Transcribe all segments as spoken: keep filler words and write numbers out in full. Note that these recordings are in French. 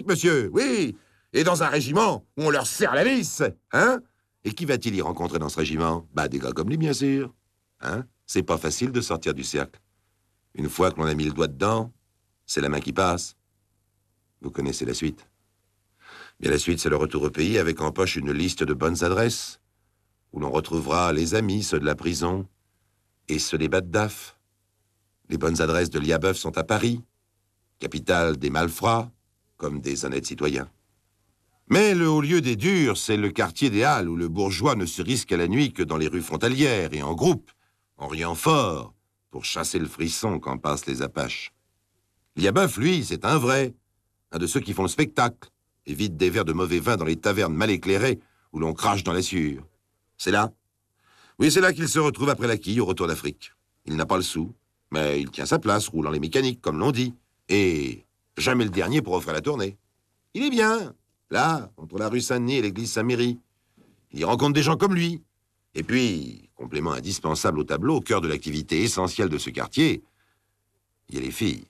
monsieur, oui. Et dans un régiment où on leur serre la vis, hein? Et qui va-t-il y rencontrer dans ce régiment? Bah, des gars comme lui, bien sûr. Hein? C'est pas facile de sortir du cercle. Une fois que l'on a mis le doigt dedans, c'est la main qui passe. Vous connaissez la suite. Bien, la suite, c'est le retour au pays avec en poche une liste de bonnes adresses, où l'on retrouvera les amis, ceux de la prison, et ceux des bas de D A F. Les bonnes adresses de Liabeuf sont à Paris, capitale des malfrats, comme des honnêtes citoyens. Mais le haut lieu des durs, c'est le quartier des Halles, où le bourgeois ne se risque à la nuit que dans les rues frontalières, et en groupe, en riant fort, pour chasser le frisson quand passent les Apaches. Liabeuf, lui, c'est un vrai, un de ceux qui font le spectacle, et vident des verres de mauvais vin dans les tavernes mal éclairées, où l'on crache dans la sueur. C'est là. Oui, c'est là qu'il se retrouve après la quille au retour d'Afrique. Il n'a pas le sou, mais il tient sa place, roulant les mécaniques, comme l'on dit, et jamais le dernier pour offrir la tournée. Il est bien, là, entre la rue Saint-Denis et l'église Saint-Méry. Il y rencontre des gens comme lui. Et puis, complément indispensable au tableau, au cœur de l'activité essentielle de ce quartier, il y a les filles.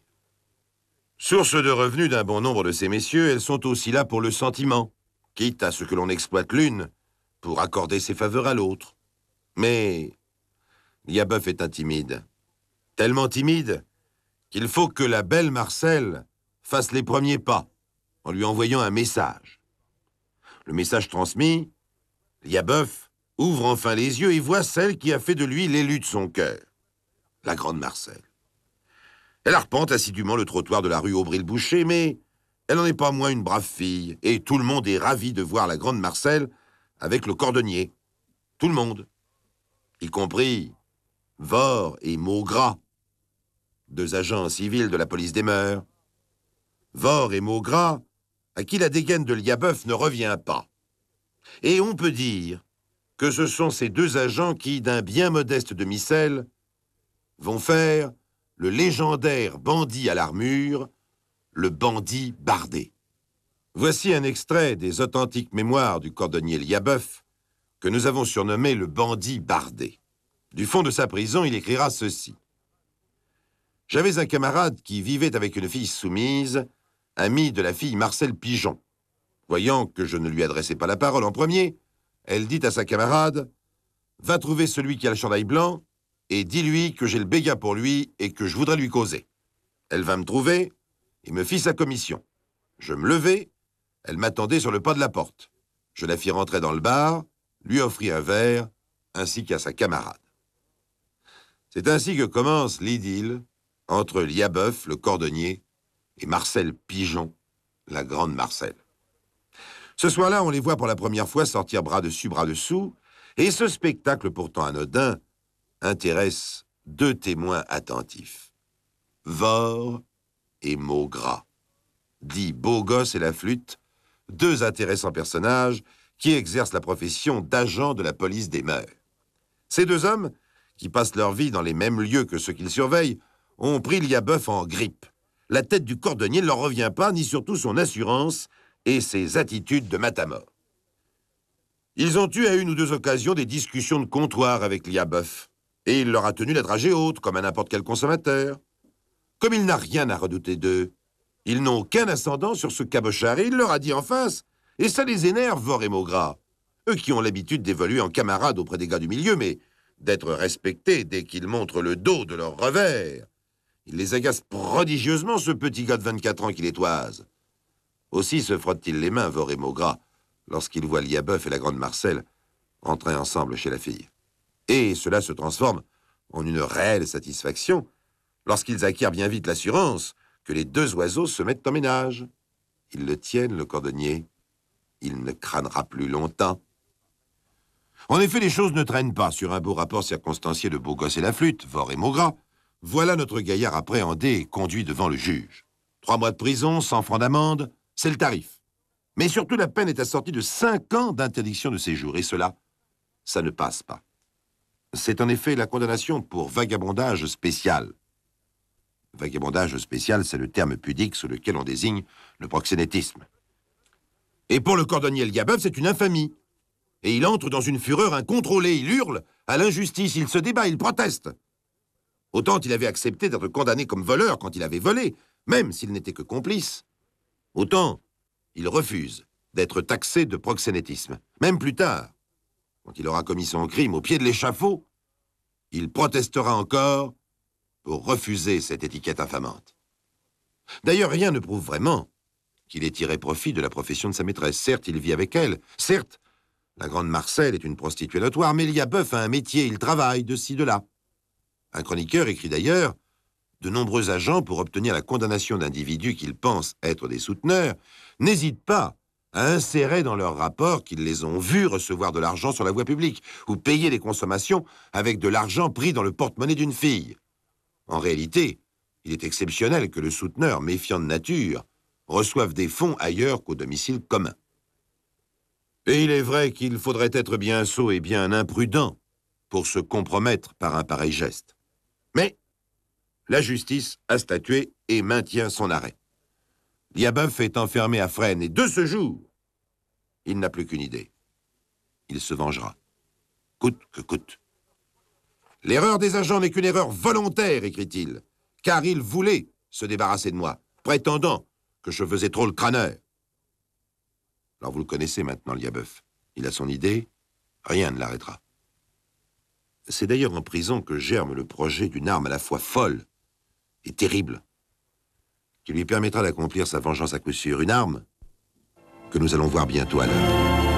Source de revenus d'un bon nombre de ces messieurs, elles sont aussi là pour le sentiment, quitte à ce que l'on exploite l'une pour accorder ses faveurs à l'autre. Mais Liabeuf est intimide. Tellement timide qu'il faut que la belle Marcelle fasse les premiers pas en lui envoyant un message. Le message transmis, Liabeuf ouvre enfin les yeux et voit celle qui a fait de lui l'élu de son cœur, la grande Marcelle. Elle arpente assidûment le trottoir de la rue Aubry-le-Boucher, mais elle n'en est pas moins une brave fille, et tout le monde est ravi de voir la grande Marcelle avec le cordonnier. Tout le monde. Y compris Vore et Maugras, deux agents civils de la police des mœurs. Vore et Maugras, à qui la dégaine de Liabeuf ne revient pas. Et on peut dire que ce sont ces deux agents qui, d'un bien modeste demi-sel, vont faire le légendaire bandit à l'armure, le bandit bardé. Voici un extrait des authentiques mémoires du cordonnier Liabeuf, que nous avons surnommé le bandit bardé. Du fond de sa prison, il écrira ceci. « J'avais un camarade qui vivait avec une fille soumise, amie de la fille Marcelle Pigeon. Voyant que je ne lui adressais pas la parole en premier, elle dit à sa camarade « Va trouver celui qui a le chandail blanc et dis-lui que j'ai le béguin pour lui et que je voudrais lui causer. » Elle vint me trouver et me fit sa commission. Je me levai, elle m'attendait sur le pas de la porte. Je la fis rentrer dans le bar, lui offrit un verre, ainsi qu'à sa camarade. C'est ainsi que commence l'idylle entre Liabeuf, le cordonnier, et Marcelle Pigeon, la grande Marcelle. Ce soir-là, on les voit pour la première fois sortir bras dessus, bras dessous, et ce spectacle pourtant anodin intéresse deux témoins attentifs. Vore et Maugras, dit Beau Gosse et la Flûte, deux intéressants personnages qui exercent la profession d'agents de la police des mœurs. Ces deux hommes, qui passent leur vie dans les mêmes lieux que ceux qu'ils surveillent, ont pris Liabeuf en grippe. La tête du cordonnier ne leur revient pas, ni surtout son assurance et ses attitudes de matamor. Ils ont eu à une ou deux occasions des discussions de comptoir avec Liabeuf, et il leur a tenu la dragée haute, comme à n'importe quel consommateur. Comme il n'a rien à redouter d'eux, ils n'ont aucun ascendant sur ce cabochard, et il leur a dit en face, et ça les énerve, Vore et Maugras. Eux qui ont l'habitude d'évoluer en camarades auprès des gars du milieu, mais d'être respectés dès qu'ils montrent le dos de leur revers. Il les agace prodigieusement, ce petit gars de vingt-quatre ans qui les toise. Aussi se frottent-ils les mains, Vore et Maugras, lorsqu'ils voient Liabeuf et la grande Marcelle entrer ensemble chez la fille. Et cela se transforme en une réelle satisfaction lorsqu'ils acquièrent bien vite l'assurance que les deux oiseaux se mettent en ménage. Ils le tiennent, le cordonnier. Il ne crânera plus longtemps. En effet, les choses ne traînent pas sur un beau rapport circonstancié de Beau Gosse et la Flûte, Vore et Maugras. Voilà notre gaillard appréhendé et conduit devant le juge. Trois mois de prison, cent francs d'amende, c'est le tarif. Mais surtout, la peine est assortie de cinq ans d'interdiction de séjour. Et cela, ça ne passe pas. C'est en effet la condamnation pour vagabondage spécial. Vagabondage spécial, c'est le terme pudique sous lequel on désigne le proxénétisme. Et pour le cordonnier Liabeuf, c'est une infamie. Et il entre dans une fureur incontrôlée, il hurle à l'injustice, il se débat, il proteste. Autant il avait accepté d'être condamné comme voleur quand il avait volé, même s'il n'était que complice. Autant il refuse d'être taxé de proxénétisme. Même plus tard, quand il aura commis son crime au pied de l'échafaud, il protestera encore pour refuser cette étiquette infamante. D'ailleurs, rien ne prouve vraiment qu'il ait tiré profit de la profession de sa maîtresse. Certes, il vit avec elle. Certes, la grande Marcelle est une prostituée notoire, mais Liabeuf a un métier, il travaille de ci, de là. Un chroniqueur écrit d'ailleurs « De nombreux agents, pour obtenir la condamnation d'individus qu'ils pensent être des souteneurs, n'hésitent pas à insérer dans leur rapport qu'ils les ont vus recevoir de l'argent sur la voie publique ou payer des consommations avec de l'argent pris dans le porte-monnaie d'une fille. En réalité, il est exceptionnel que le souteneur, méfiant de nature, reçoive des fonds ailleurs qu'au domicile commun. Et il est vrai qu'il faudrait être bien sot et bien imprudent pour se compromettre par un pareil geste. Mais la justice a statué et maintient son arrêt. Liabeuf est enfermé à Fresnes et de ce jour, il n'a plus qu'une idée. Il se vengera, coûte que coûte. L'erreur des agents n'est qu'une erreur volontaire, écrit-il, car ils voulaient se débarrasser de moi, prétendant que je faisais trop le crâneur. Alors vous le connaissez maintenant, Liabeuf. Il a son idée, rien ne l'arrêtera. C'est d'ailleurs en prison que germe le projet d'une arme à la fois folle et terrible, qui lui permettra d'accomplir sa vengeance à coup sûr. Une arme que nous allons voir bientôt à l'œuvre.